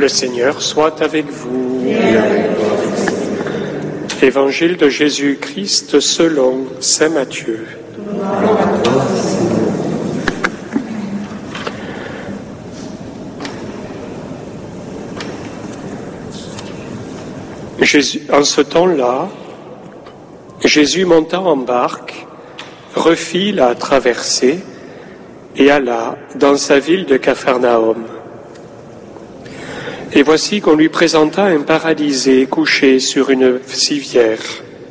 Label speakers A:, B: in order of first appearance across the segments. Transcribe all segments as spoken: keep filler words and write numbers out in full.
A: Le Seigneur soit avec vous.
B: Et avec toi.
A: Évangile de Jésus-Christ selon saint Matthieu. Jésus, en ce temps-là, Jésus monta en barque, refit la traversée et alla dans sa ville de Capharnaüm. Et voici qu'on lui présenta un paralysé couché sur une civière.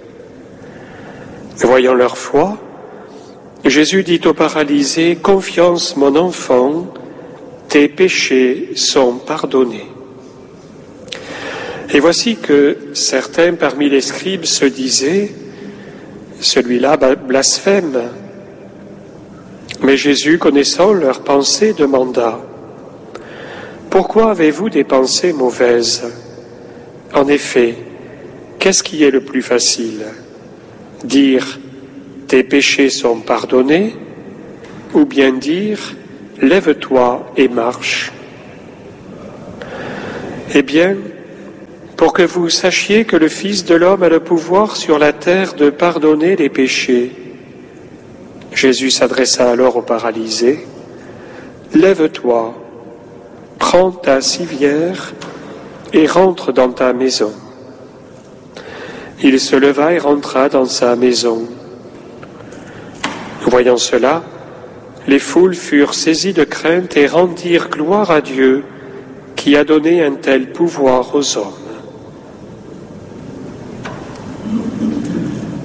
A: Voyant leur foi, Jésus dit au paralysé, « Confiance, mon enfant, tes péchés sont pardonnés. » Et voici que certains parmi les scribes se disaient, « Celui-là blasphème. » Mais Jésus, connaissant leurs pensées, demanda, « Pourquoi avez-vous des pensées mauvaises ? En effet, qu'est-ce qui est le plus facile ? Dire « Tes péchés sont pardonnés » ou bien dire « Lève-toi et marche ». Eh bien, pour que vous sachiez que le Fils de l'homme a le pouvoir sur la terre de pardonner les péchés, Jésus s'adressa alors au paralysé, « Lève-toi, prends ta civière et rentre dans ta maison. » Il se leva et rentra dans sa maison. Voyant cela, les foules furent saisies de crainte et rendirent gloire à Dieu qui a donné un tel pouvoir aux hommes.